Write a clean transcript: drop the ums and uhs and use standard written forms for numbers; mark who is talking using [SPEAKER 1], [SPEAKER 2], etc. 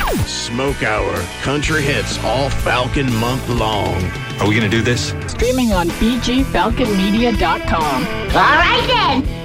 [SPEAKER 1] Smoke Hour, country hits all Falcon month long.
[SPEAKER 2] Are we going to do this?
[SPEAKER 3] Streaming on bgfalconmedia.com.
[SPEAKER 4] All right then.